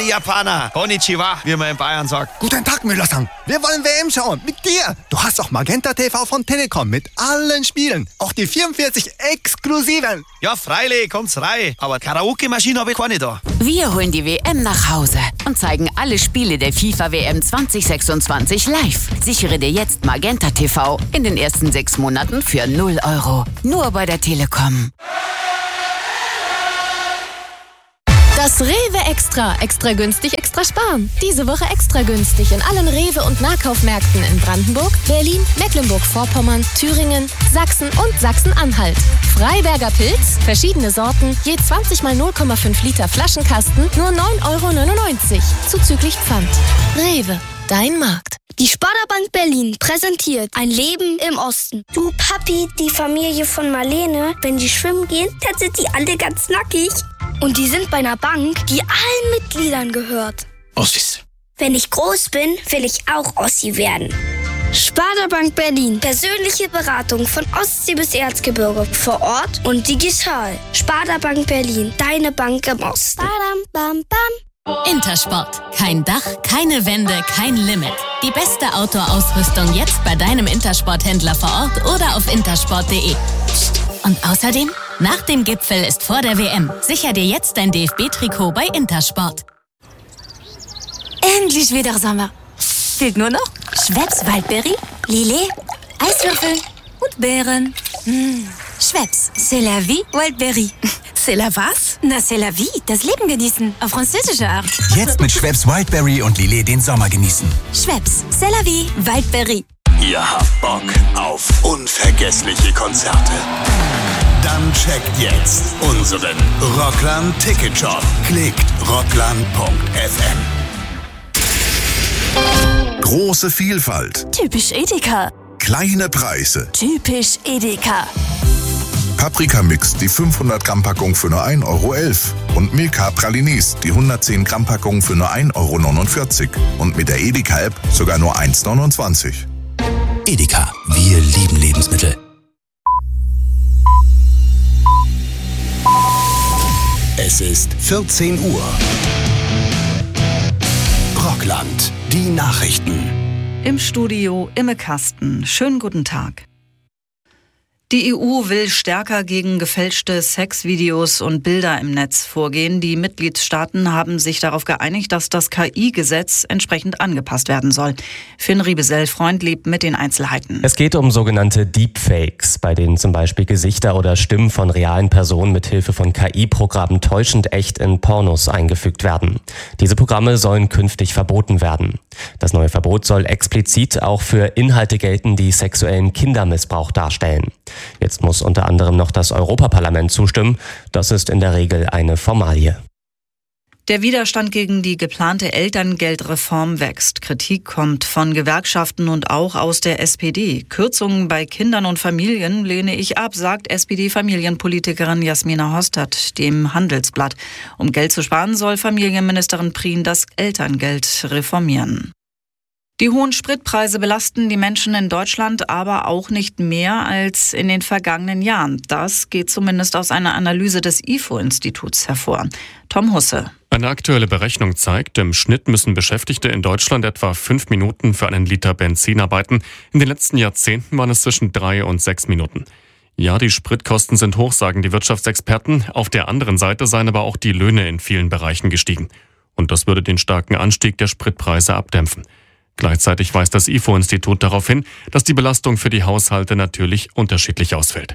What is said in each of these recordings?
die Japaner. Konnichiwa, wie man in Bayern sagt. Guten Tag, Müller-san. Wir wollen WM schauen. Mit dir. Du hast auch Magenta TV von Telekom mit allen Spielen. Auch die 44 exklusiven. Ja, freilich, kommt's rein. Aber Karaoke-Maschine habe ich keine da. Wir holen die WM nach Hause und zeigen alle Spiele der FIFA-WM 2026 live. Sichere dir jetzt Magenta TV in den ersten 6 Monaten für 0 €. Nur bei der Telekom. Das Rewe Extra. Extra günstig, extra sparen. Diese Woche extra günstig in allen Rewe- und Nahkaufmärkten in Brandenburg, Berlin, Mecklenburg-Vorpommern, Thüringen, Sachsen und Sachsen-Anhalt. Freiberger Pilz, verschiedene Sorten, je 20 mal 0,5 Liter Flaschenkasten, nur 9,99 € zuzüglich Pfand. Rewe, dein Markt. Die Sparda-Bank Berlin präsentiert ein Leben im Osten. Du Papi, die Familie von Marlene, wenn die schwimmen gehen, dann sind die alle ganz nackig. Und die sind bei einer Bank, die allen Mitgliedern gehört. Ossis. Wenn ich groß bin, will ich auch Ossi werden. Sparda-Bank Berlin. Persönliche Beratung von Ostsee bis Erzgebirge. Vor Ort und digital. Sparda-Bank Berlin. Deine Bank im Osten. Badam, bam, bam. Intersport. Kein Dach, keine Wände, kein Limit. Die beste Outdoor-Ausrüstung jetzt bei deinem Intersport-Händler vor Ort oder auf intersport.de. Und außerdem, nach dem Gipfel ist vor der WM. Sicher dir jetzt dein DFB-Trikot bei Intersport. Endlich wieder Sommer. Fehlt nur noch Schweppes Waldbeere, Lillet, Eiswürfel und Beeren. Schweppes, c'est la vie, Waldbeere. C'est la was? Na, c'est la vie, das Leben genießen, auf französische Art. Jetzt mit Schweppes Wildberry und Lillet den Sommer genießen. Schweppes, c'est la vie, Waldbeere. Ihr habt Bock auf unvergessliche Konzerte? Dann checkt jetzt unseren Rockland Ticket Shop. Klickt rockland.fm. Große Vielfalt. Typisch Edeka. Kleine Preise. Typisch Edeka. Paprika-Mix, die 500 Gramm Packung für nur 1,11 € und Milka Pralinis, die 110 Gramm Packung für nur 1,49 € und mit der Edeka-App sogar nur 1,29 €. Edeka, wir lieben Lebensmittel. Es ist 14 Uhr. Rockland, die Nachrichten. Im Studio Imme Kasten. Schönen guten Tag. Die EU will stärker gegen gefälschte Sexvideos und Bilder im Netz vorgehen. Die Mitgliedstaaten haben sich darauf geeinigt, dass das KI-Gesetz entsprechend angepasst werden soll. Finn Riebesell-Freund lebt mit den Einzelheiten. Es geht um sogenannte Deepfakes, bei denen zum Beispiel Gesichter oder Stimmen von realen Personen mit Hilfe von KI-Programmen täuschend echt in Pornos eingefügt werden. Diese Programme sollen künftig verboten werden. Das neue Verbot soll explizit auch für Inhalte gelten, die sexuellen Kindermissbrauch darstellen. Jetzt muss unter anderem noch das Europaparlament zustimmen. Das ist in der Regel eine Formalie. Der Widerstand gegen die geplante Elterngeldreform wächst. Kritik kommt von Gewerkschaften und auch aus der SPD. Kürzungen bei Kindern und Familien lehne ich ab, sagt SPD-Familienpolitikerin Jasmina Hostert dem Handelsblatt. Um Geld zu sparen, soll Familienministerin Prien das Elterngeld reformieren. Die hohen Spritpreise belasten die Menschen in Deutschland aber auch nicht mehr als in den vergangenen Jahren. Das geht zumindest aus einer Analyse des IFO-Instituts hervor. Tom Husse. Eine aktuelle Berechnung zeigt, im Schnitt müssen Beschäftigte in Deutschland etwa 5 Minuten für einen Liter Benzin arbeiten. In den letzten Jahrzehnten waren es zwischen 3 und 6 Minuten. Ja, die Spritkosten sind hoch, sagen die Wirtschaftsexperten. Auf der anderen Seite seien aber auch die Löhne in vielen Bereichen gestiegen. Und das würde den starken Anstieg der Spritpreise abdämpfen. Gleichzeitig weist das IFO-Institut darauf hin, dass die Belastung für die Haushalte natürlich unterschiedlich ausfällt.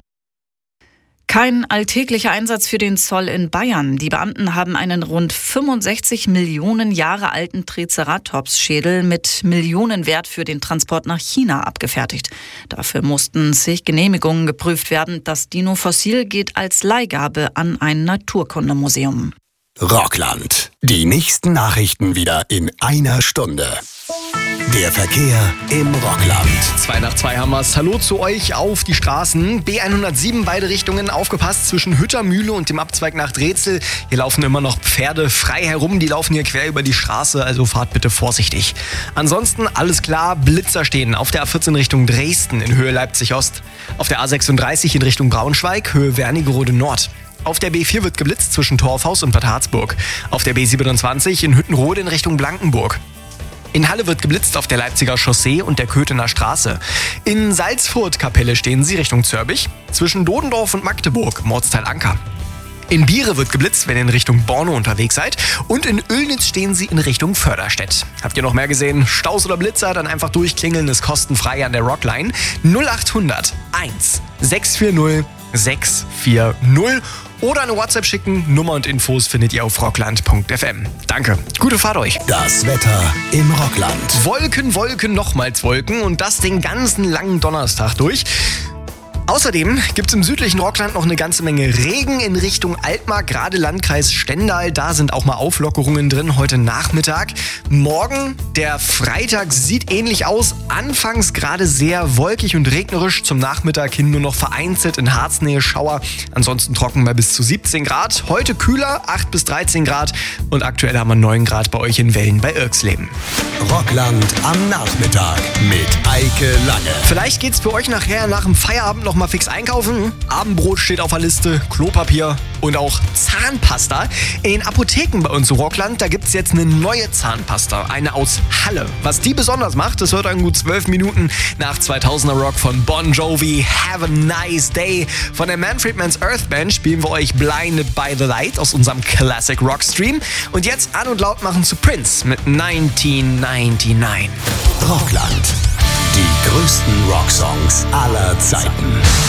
Kein alltäglicher Einsatz für den Zoll in Bayern. Die Beamten haben einen rund 65 Millionen Jahre alten Triceratops-Schädel mit Millionenwert für den Transport nach China abgefertigt. Dafür mussten zig Genehmigungen geprüft werden. Das Dino-Fossil geht als Leihgabe an ein Naturkundemuseum. Rockland. Die nächsten Nachrichten wieder in einer Stunde. Der Verkehr im Rockland. 2 nach 2 haben wir's. Hallo zu euch auf die Straßen. B107 beide Richtungen, aufgepasst, zwischen Hüttermühle und dem Abzweig nach Drezel. Hier laufen immer noch Pferde frei herum, die laufen hier quer über die Straße, also fahrt bitte vorsichtig. Ansonsten alles klar, Blitzer stehen auf der A14 Richtung Dresden in Höhe Leipzig Ost. Auf der A36 in Richtung Braunschweig, Höhe Wernigerode Nord. Auf der B4 wird geblitzt zwischen Torfhaus und Bad Harzburg. Auf der B27 in Hüttenrode in Richtung Blankenburg. In Halle wird geblitzt auf der Leipziger Chaussee und der Köthener Straße. In Salzfurt-Kapelle stehen Sie Richtung Zörbich. Zwischen Dodendorf und Magdeburg, Mordsteil Anker. In Biere wird geblitzt, wenn ihr in Richtung Borno unterwegs seid. Und in Oelnitz stehen Sie in Richtung Förderstedt. Habt ihr noch mehr gesehen? Staus oder Blitzer? Dann einfach durchklingeln, ist kostenfrei an der Rockline. 0800 1 640 640. Oder eine WhatsApp schicken. Nummer und Infos findet ihr auf rockland.fm. Danke. Gute Fahrt euch. Das Wetter im Rockland. Wolken, Wolken, nochmals Wolken und das den ganzen langen Donnerstag durch. Außerdem gibt es im südlichen Rockland noch eine ganze Menge Regen in Richtung Altmark, gerade Landkreis Stendal. Da sind auch mal Auflockerungen drin heute Nachmittag. Morgen, der Freitag, sieht ähnlich aus. Anfangs gerade sehr wolkig und regnerisch. Zum Nachmittag hin nur noch vereinzelt in Harznähe Schauer. Ansonsten trocken bei bis zu 17 Grad. Heute kühler, 8 bis 13 Grad. Und aktuell haben wir 9 Grad bei euch in Wellen bei Irksleben. Rockland am Nachmittag mit Eike Lange. Vielleicht geht's für euch nachher nach dem Feierabend noch mal fix einkaufen. Abendbrot steht auf der Liste, Klopapier und auch Zahnpasta. In den Apotheken bei uns im Rockland, da gibt's jetzt eine neue Zahnpasta, eine aus Halle. Was die besonders macht, das hört dann gut 12 Minuten nach 2000er Rock von Bon Jovi, Have a Nice Day. Von der Manfred Mann's Earth Band spielen wir euch Blinded by the Light aus unserem Classic Rock Stream. Und jetzt an und laut machen zu Prince mit 1999. Rockland. Die größten Rocksongs aller Zeiten.